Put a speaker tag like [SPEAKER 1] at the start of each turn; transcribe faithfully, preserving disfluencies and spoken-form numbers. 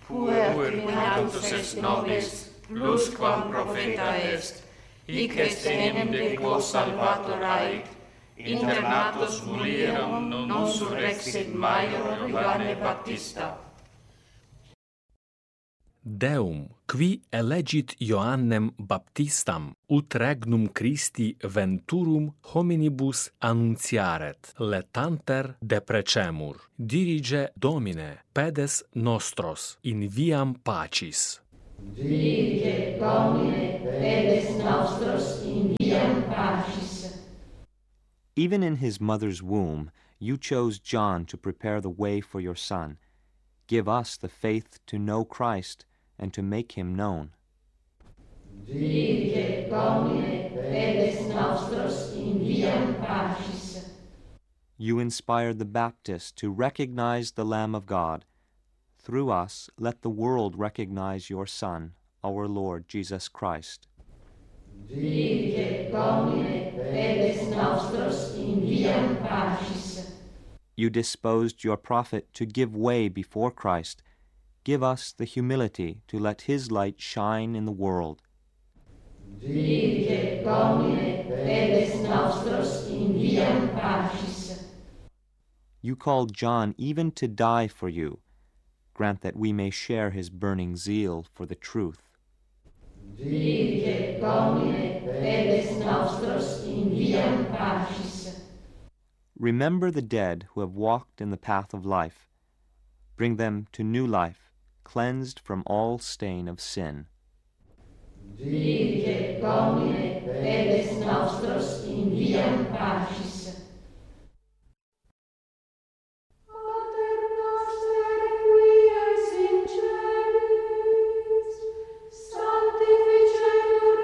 [SPEAKER 1] puer tribunaltus est nobis, plusquam profeta est, hic est enim de quo salvator ait, internatus mulierum non surrexit maior Ioanne Baptista.
[SPEAKER 2] Deum, qui elegit Ioannem Baptistam, ut regnum Christi venturum hominibus annunciaret, letanter deprecemur. Dirige Domine, pedes nostros, in viam pacis.
[SPEAKER 3] Dirige Domine, pedes nostros, in viam pacis.
[SPEAKER 4] Even in his mother's womb, you chose John to prepare the way for your Son. Give us the faith to know Christ and to make him known.
[SPEAKER 3] Dirige Domine, pedes nostros, in viam pacis.
[SPEAKER 4] You inspired the Baptist to recognize the Lamb of God. Through us, let the world recognize your Son, our Lord Jesus Christ.
[SPEAKER 3] Dirige Domine, pedes nostros, in viam pacis.
[SPEAKER 4] You disposed your prophet to give way before Christ. Give us the humility to let his light shine in the world.
[SPEAKER 3] Dirige Domine, pedes nostros, in viam pacis.
[SPEAKER 4] You called John even to die for you. Grant that we may share his burning zeal for the truth.
[SPEAKER 3] Dirige Domine, pedes nostros, in viam pacis.
[SPEAKER 4] Remember the dead who have walked in the path of life. Bring them to new life, cleansed from all stain of sin.
[SPEAKER 3] Dirige Domine, pedes nostros,